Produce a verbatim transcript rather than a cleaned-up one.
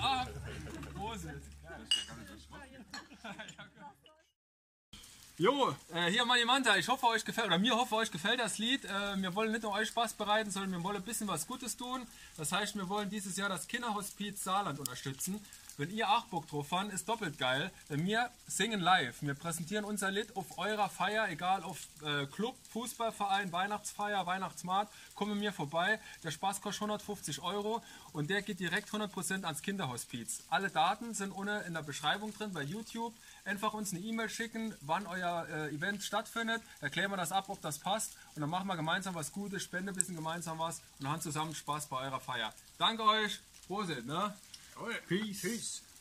Ah, Prosit. Jo, äh, hier Manimanta, ich hoffe euch gefällt, oder mir hoffe euch gefällt das Lied. Äh, wir wollen nicht nur euch Spaß bereiten, sondern wir wollen ein bisschen was Gutes tun. Das heißt, wir wollen dieses Jahr das Kinderhospiz Saarland unterstützen. Wenn ihr auch Bock drauf habt, ist doppelt geil. Wir singen live. Wir präsentieren unser Lied auf eurer Feier, egal auf äh, Club, Fußballverein, Weihnachtsfeier, Weihnachtsmarkt. Kommen mir vorbei. Der Spaß kostet hundertfünfzig Euro und der geht direkt hundert Prozent ans Kinderhospiz. Alle Daten sind unten in der Beschreibung drin bei YouTube. Einfach uns eine E-Mail schicken, wann euer äh, Event stattfindet. Erklären wir das ab, ob das passt. Und dann machen wir gemeinsam was Gutes, spende ein bisschen gemeinsam was und haben zusammen Spaß bei eurer Feier. Danke euch. Prosit, ne? Peace. Peace.